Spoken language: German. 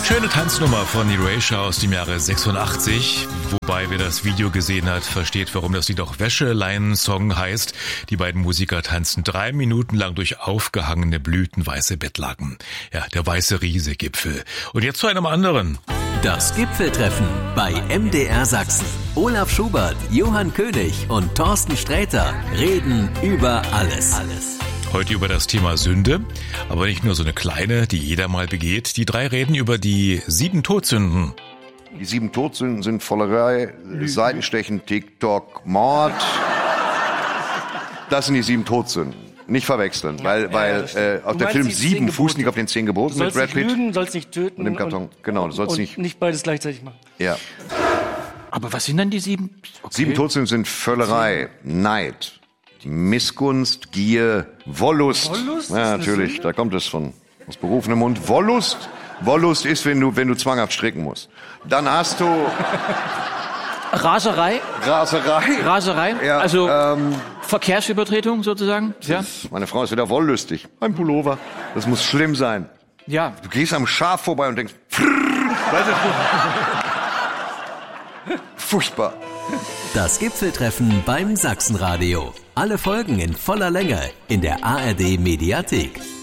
Schöne Tanznummer von Erasure aus dem Jahre 86. Wobei, wer das Video gesehen hat, versteht, warum das Lied auch Wäscheleinen-Song heißt. Die beiden Musiker tanzen 3 Minuten lang durch aufgehangene blütenweiße Bettlaken. Ja, der weiße Riese-Gipfel. Und jetzt zu einem anderen. Das Gipfeltreffen bei MDR Sachsen. Olaf Schubert, Johann König und Thorsten Sträter reden über alles. Heute über das Thema Sünde, aber nicht nur so eine kleine, die jeder mal begeht. Die 3 reden über die 7 Todsünden. Die 7 Todsünden sind Vollerei, Seitenstechen, TikTok, Mord. Das sind die 7 Todsünden. Nicht verwechseln, weil auf der Film 7 fußt nicht auf den 10 Geboten mit Brad Pitt. Du sollst nicht lügen, sollst nicht töten. Und im Karton, genau, du sollst nicht beides gleichzeitig machen. Ja. Aber was sind denn die 7? Okay. 7 Todsünden sind Völlerei, Neid, Missgunst, Gier, Wollust. Wollust? Ja, natürlich, da kommt es aus berufenem Mund. Wollust ist, wenn du zwanghaft stricken musst. Dann hast du Raserei? Ja, also Verkehrsübertretung sozusagen? Ja. Meine Frau ist wieder wollüstig. Ein Pullover. Das muss schlimm sein. Ja. Du gehst am Schaf vorbei und denkst, furchtbar. Das Gipfeltreffen beim Sachsenradio. Alle Folgen in voller Länge in der ARD Mediathek.